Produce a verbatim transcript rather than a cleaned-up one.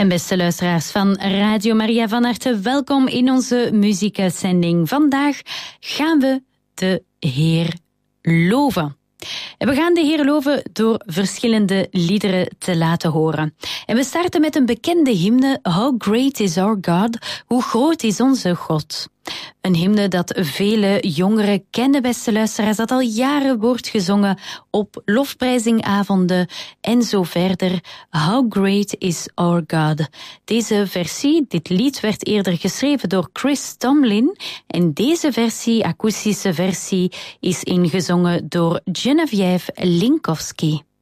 En beste luisteraars van Radio Maria, van harte welkom in onze muziekuitzending. Vandaag gaan we de Heer loven. En we gaan de Heer loven door verschillende liederen te laten horen. En we starten met een bekende hymne, How Great is Our God, hoe groot is onze God. Een hymne dat vele jongeren kennen, beste luisteraars, dat al jaren wordt gezongen op lofprijzingavonden en zo verder. How Great is Our God. Deze versie, dit lied, werd eerder geschreven door Chris Tomlin en deze versie, akoestische versie, is ingezongen door Genevieve Linkowski.